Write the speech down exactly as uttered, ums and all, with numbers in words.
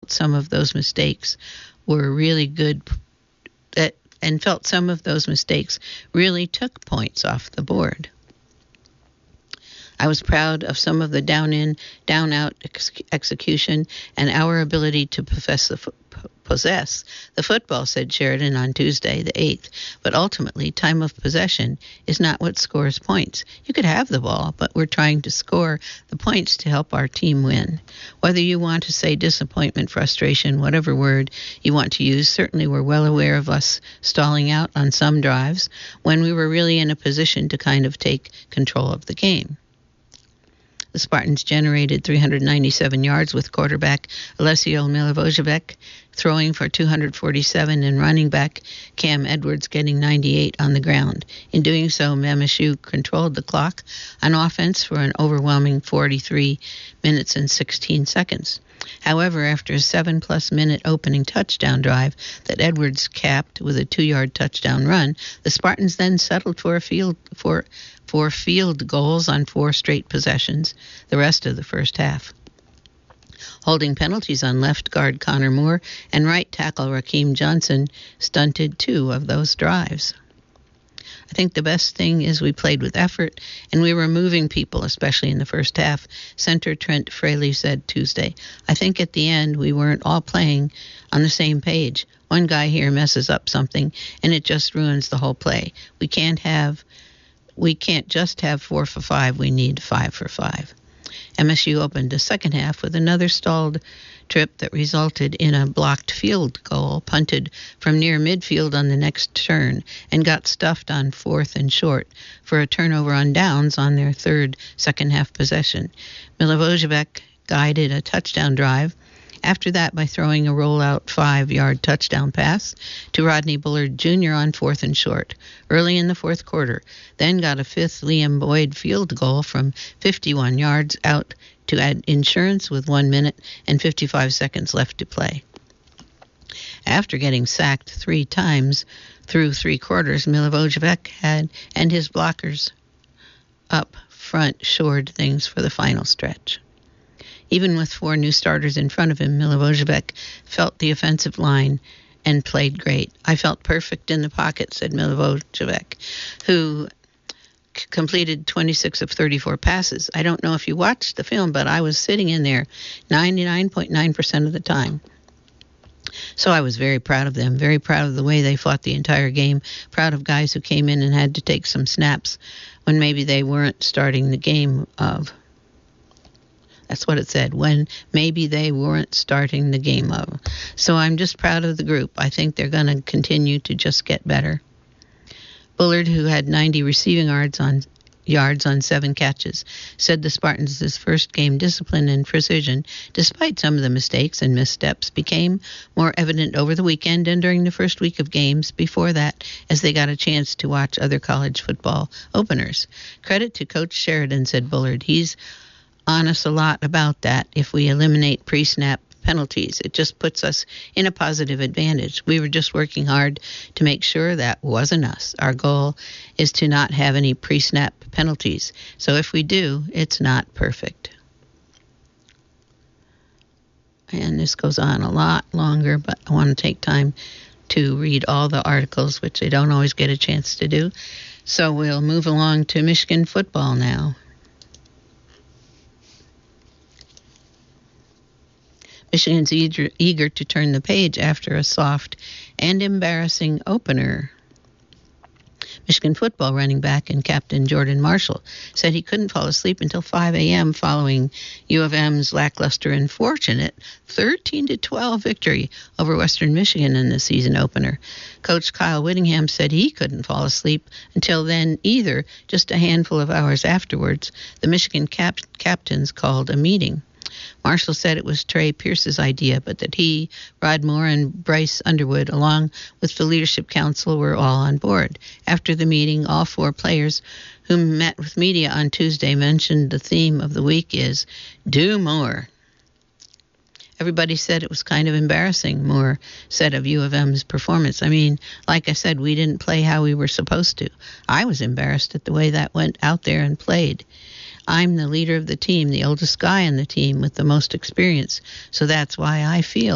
felt some of those mistakes were really good, that and felt some of those mistakes really took points off the board. I was proud of some of the down-in, down-out ex- execution and our ability to possess the, fo- possess the football, said Sheridan on Tuesday, the eighth. But ultimately, time of possession is not what scores points. You could have the ball, but we're trying to score the points to help our team win. Whether you want to say disappointment, frustration, whatever word you want to use, certainly we're well aware of us stalling out on some drives when we were really in a position to kind of take control of the game. The Spartans generated three hundred ninety-seven yards with quarterback Alessio Milivojevic throwing for two hundred forty-seven and running back Cam Edwards getting ninety-eight on the ground. In doing so, M S U controlled the clock on offense for an overwhelming forty-three minutes and sixteen seconds. However, after a seven-plus minute opening touchdown drive that Edwards capped with a two-yard touchdown run, the Spartans then settled for a field for for field goals on four straight possessions the rest of the first half. Holding penalties on left guard Connor Moore and right tackle Raheem Johnson stunted two of those drives. I think the best thing is we played with effort, and we were moving people, especially in the first half, center Trent Fraley said Tuesday. I think at the end we weren't all playing on the same page. One guy here messes up something, and it just ruins the whole play. We can't have, we can't just have four for five. We need five for five. M S U opened the second half with another stalled trip that resulted in a blocked field goal punted from near midfield on the next turn and got stuffed on fourth and short for a turnover on downs on their third second-half possession. Milivojevic guided a touchdown drive after that by throwing a rollout five-yard touchdown pass to Rodney Bullard Junior on fourth and short early in the fourth quarter, then got a fifth Liam Boyd field goal from fifty-one yards out to add insurance with one minute and fifty-five seconds left to play. After getting sacked three times through three quarters, Milivojevic had and his blockers up front shored things for the final stretch. Even with four new starters in front of him, Milivojevic felt the offensive line and played great. I felt perfect in the pocket, said Milivojevic, who c- completed twenty-six of thirty-four passes. I don't know if you watched the film, but I was sitting in there ninety-nine point nine percent of the time. So I was very proud of them, very proud of the way they fought the entire game, proud of guys who came in and had to take some snaps when maybe they weren't starting the game of. That's what it said, when maybe they weren't starting the game of. So I'm just proud of the group. I think they're going to continue to just get better. Bullard, who had ninety receiving yards on yards on seven catches, said the Spartans' first game discipline and precision, despite some of the mistakes and missteps, became more evident over the weekend and during the first week of games before that, as they got a chance to watch other college football openers. Credit to Coach Sheridan, said Bullard. He's on us a lot about that. If we eliminate pre-snap penalties, it just puts us in a positive advantage. We were just working hard to make sure that wasn't us. Our goal is to not have any pre-snap penalties. So if we do, it's not perfect. And this goes on a lot longer, but I want to take time to read all the articles, which I don't always get a chance to do. So we'll move along to Michigan football now. Michigan's eager, eager to turn the page after a soft and embarrassing opener. Michigan football running back and captain Jordan Marshall said he couldn't fall asleep until five a.m. following U of M's lackluster and fortunate thirteen to twelve victory over Western Michigan in the season opener. Coach Kyle Whittingham said he couldn't fall asleep until then either. Just a handful of hours afterwards, the Michigan cap- captains called a meeting. Marshall said it was Trey Pierce's idea, but that he, Rod Moore, and Bryce Underwood, along with the Leadership Council, were all on board. After the meeting, all four players who met with media on Tuesday mentioned the theme of the week is, do more. Everybody said it was kind of embarrassing, Moore said of U of M's performance. I mean, like I said, we didn't play how we were supposed to. I was embarrassed at the way that went out there and played. I'm the leader of the team, the oldest guy on the team with the most experience, so that's why I feel